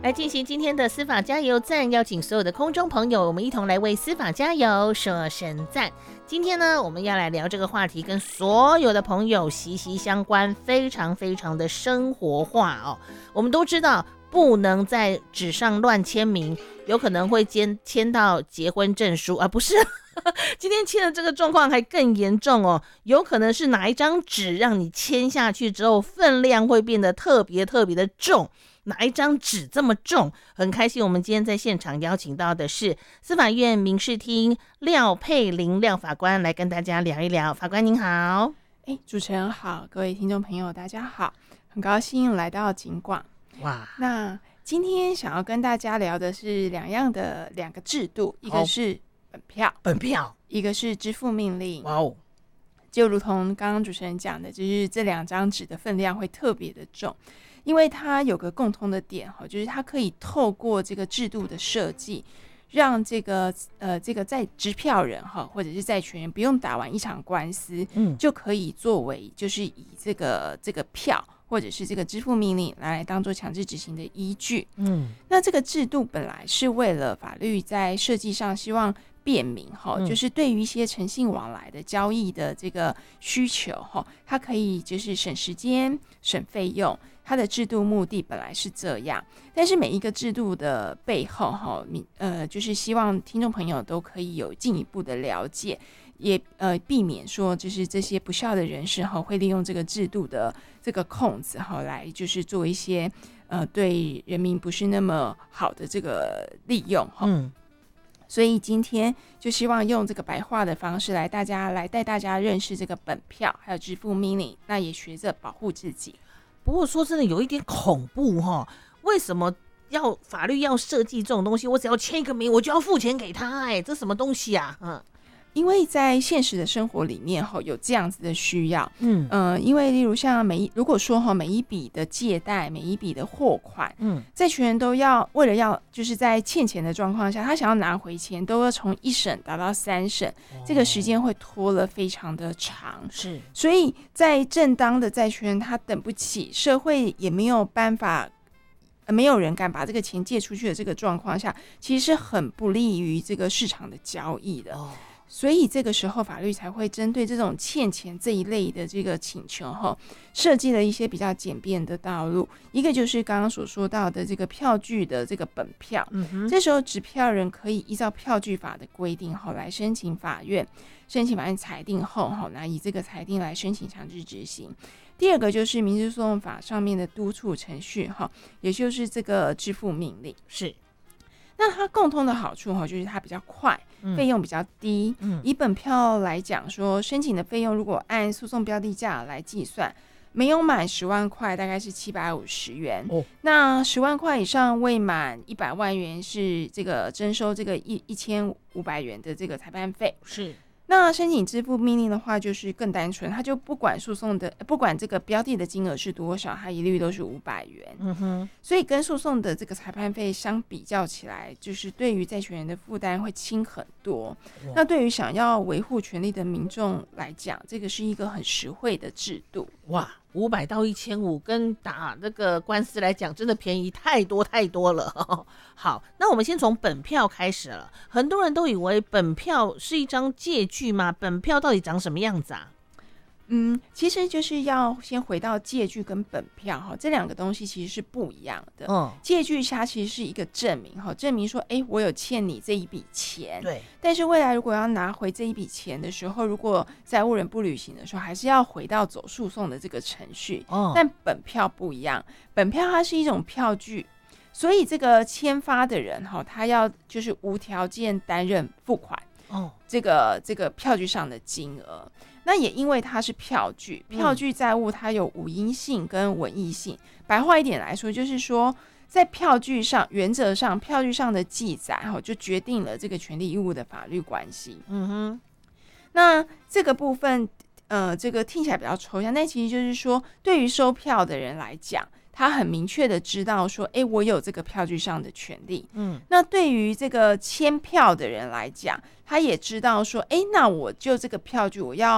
来进行今天的司法加油站，邀请所有的空中朋友，我们一同来为司法加油，说声赞。今天呢，我们要来聊这个话题，跟所有的朋友息息相关，非常非常的生活化哦。我们都知道，不能在纸上乱签名，有可能会签到结婚证书啊，不是。今天签的这个状况还更严重哦，有可能是哪一张纸让你签下去之后，分量会变得特别特别的重。哪一张纸这么重？很开心，我们今天在现场邀请到的是司法院民事厅廖佩玲廖法官来跟大家聊一聊。法官您好。 主持人好，各位听众朋友大家好，很高兴来到警广。 哇， 那今天想要跟大家聊的是两个制度，一个是本票，一个是支付命令。 哇哦， 就如同刚刚主持人讲的，就是这两张纸的分量会特别的重，因为它有个共通的点，就是它可以透过这个制度的设计，让这个在支票人或者是债权人不用打完一场官司，就可以作为就是以这个票或者是这个支付命令来当做强制执行的依据。那这个制度本来是为了法律在设计上希望便民，就是对于一些诚信往来的交易的这个需求，它可以就是省时间省费用，它的制度目的本来是这样。但是每一个制度的背后，就是希望听众朋友都可以有进一步的了解，也避免说就是这些不肖的人士会利用这个制度的这个空子来就是做一些对人民不是那么好的这个利用。所以今天就希望用这个白话的方式来带大家认识这个本票还有支付命令，那也学着保护自己。 不过说真的有一点恐怖为什么法律要设计这种东西？我只要签一个名我就要付钱给他，这什么东西啊？ 因为在现实的生活里面有这样子的需要，因为例如像如果说每一笔的借贷，每一笔的货款，债权人都要为了要就是在欠钱的状况下，他想要拿回钱，都要从1审打到3审，这个时间会拖了非常的长。 是， 所以在正当的债权人他等不起，社会也没有办法。没有人敢把这个钱借出去的这个状况下，其实是很不利于这个市场的交易的。所以这个时候法律才会针对这种欠钱这一类的这个请求设计了一些比较简便的道路。一个就是刚刚所说到的这个票据的这个本票，这时候持票人可以依照票据法的规定来申请法院裁定后那以这个裁定来申请强制执行。第二个就是民事诉讼法上面的督促程序也就是这个支付命令。 是， 那它共通的好处就是它比较快，费用比较低。以本票来讲说，申请的费用如果按诉讼标的价来计算，没有满10万块大概是750元，那10万块以上未满100万元是这个征收这个1500元的这个裁判费。 是。 那申请支付命令的话就是更单纯，他就不管这个标的的金额是多少，他一律都是500元。所以跟诉讼的这个裁判费相比较起来，就是对于债权人的负担会轻很多。那对于想要维护权利的民众来讲，这个是一个很实惠的制度。 哇，500到1500跟打那个官司来讲，真的便宜太多太多了。好，那我们先从本票开始了。很多人都以为本票是一张借据吗？本票到底长什么样子啊？ 其实就是要先回到借据跟本票这两个东西其实是不一样的。借据它其实是一个证明证明说我有欠你这一笔钱， 对。 但是未来如果要拿回这一笔钱的时候，如果债务人不履行的时候，还是要回到走诉讼的这个程序。但本票不一样，本票它是一种票据，所以这个签发的人他要就是无条件担任付款这个票据上的金额。那也因为它是票据债务它有五因性跟文义性。白话一点来说，就是说在票据上，原则上票据上的记载就决定了这个权利义务的法律关系。那这个部分这个听起来比较抽象，但其实就是说对于收票的人来讲，他很明确的知道说我有这个票据上的权利。那对于这个签票的人来讲，他也知道说那我就这个票据我要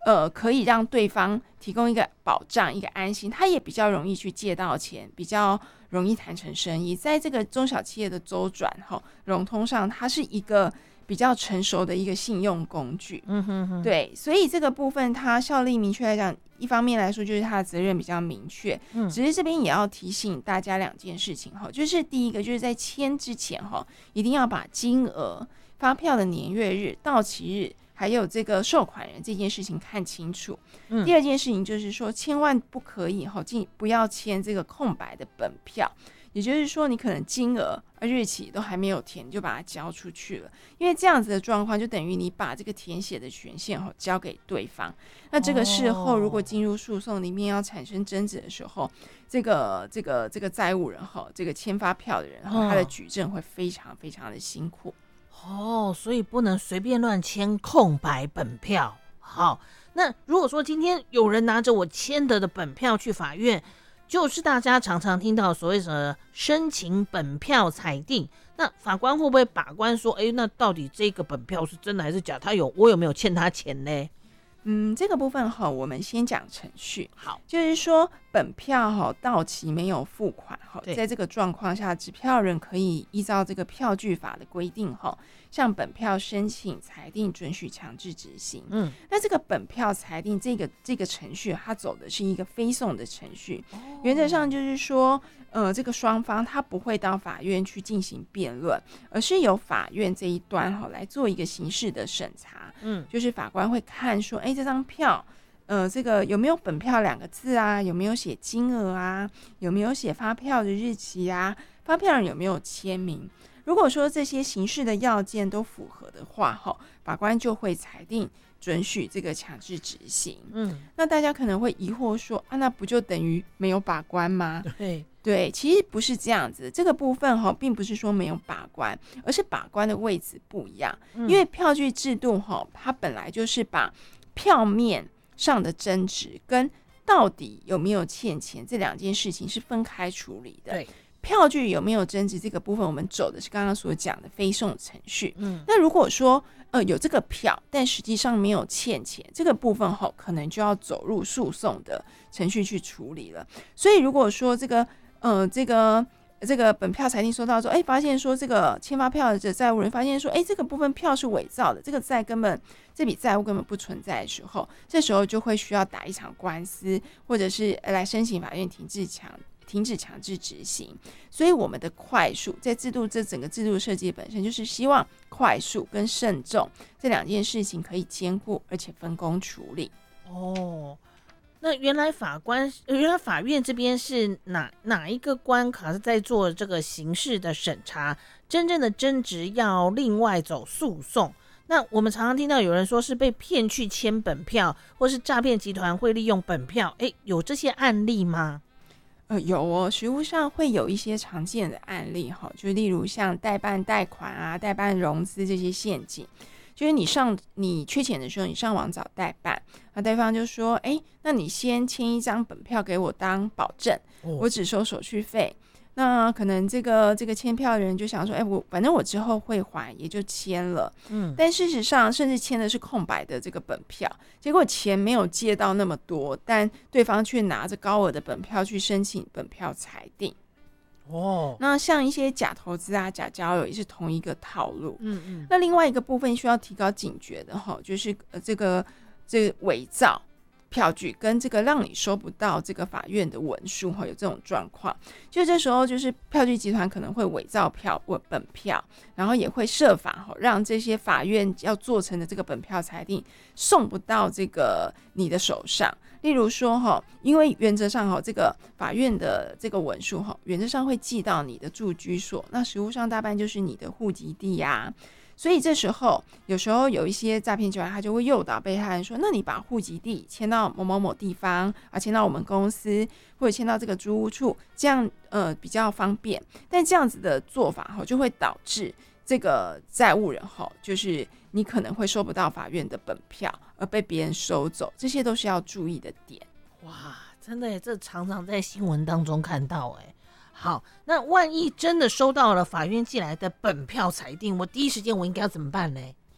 可以让对方提供一个保障、一个安心，他也比较容易去借到钱，比较容易谈成生意。在这个中小企业的周转融通上，它是一个比较成熟的一个信用工具。对，所以这个部分它效力明确来讲，一方面来说就是它的责任比较明确，只是这边也要提醒大家2件事情就是第一个就是在签之前一定要把金额、发票的年月日、到期日还有这个受款人这件事情看清楚。第二件事情就是说，千万不可以不要签这个空白的本票，也就是说你可能金额、日期都还没有填，你就把它交出去了，因为这样子的状况就等于你把这个填写的权限交给对方。那这个事后如果进入诉讼里面要产生争执的时候，这个债务人这个签发票的人他的举证会非常非常的辛苦。 所以不能随便乱签空白本票。好，那如果说今天有人拿着我签的本票去法院，就是大家常常听到所谓的申请本票裁定，那法官会不会把关说，那到底这个本票是真的还是假？我有没有欠他钱呢？ 这个部分我们先讲程序。 好， 就是说本票到期没有付款在这个状况下，持票人可以依照这个票据法的规定向本票申请裁定准许强制执行。那这个本票裁定这个程序，它走的是一个非讼的程序。原则上就是说这个双方他不会到法院去进行辩论，而是由法院这一端来做一个刑事的审查。就是法官会看说，这张票这个有没有本票2个字啊，有没有写金额啊，有没有写发票的日期啊，发票人有没有签名。如果说这些刑事的要件都符合的话法官就会裁定准许这个强制执行。那大家可能会疑惑说，那不就等于没有把关吗？对，其实不是这样子。这个部分并不是说没有把关，而是把关的位置不一样。因为票据制度它本来就是把票面上的争执跟到底有没有欠钱这2件事情是分开处理的。 对， 票据有没有争执这个部分，我们走的是刚刚所讲的非讼程序。那如果说有这个票，但实际上没有欠钱，这个部分可能就要走入诉讼的程序去处理了。所以如果说这个本票裁定收到之后，发现说这个签发票的债务人发现说，这个部分票是伪造的，这笔债务根本不存在的时候，这时候就会需要打一场官司，或者是来申请法院停止强制执行。所以我们的快速在这整个制度设计本身就是希望快速跟慎重这2件事情可以兼顾，而且分工处理。 那原来法院这边是哪一个关卡是在做这个刑事的审查，真正的争执要另外走诉讼。那我们常常听到有人说是被骗去签本票，或是诈骗集团会利用本票，有这些案例吗？ 有实务上会有一些常见的案例就例如像代办贷款啊、代办融资这些陷阱。就是你缺钱的时候，你上网找代办，那对方就说，那你先签一张本票给我当保证，我只收手续费。那可能这个签票的人就想说，反正我之后会还，也就签了。但事实上，甚至签的是空白的这个本票，结果钱没有借到那么多，但对方却拿着高额的本票去申请本票裁定。那像一些假投资啊、假交友也是同一个套路。那另外一个部分需要提高警觉的就是这个伪造票据跟这个让你收不到这个法院的文书有这种状况。就这时候就是票据集团可能会伪造本票，然后也会设法让这些法院要做成的这个本票裁定送不到这个你的手上。例如说因为原则上这个法院的这个文书原则上会寄到你的住居所，那实务上大半就是你的户籍地啊。所以这时候有时候有一些诈骗集团他就会诱导被害人说，那你把户籍地迁到某某某地方啊，迁到我们公司，或者迁到这个租屋处，这样比较方便。但这样子的做法就会导致这个债务人就是你可能会收不到法院的本票而被别人收走，这些都是要注意的点。 哇，真的耶，这常常在新闻当中看到耶。好，那万一真的收到了法院寄来的本票裁定，我第一时间我应该要怎么办呢？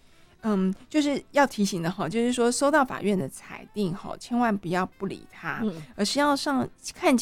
就是要提醒的就是说收到法院的裁定千万不要不理他，而是要看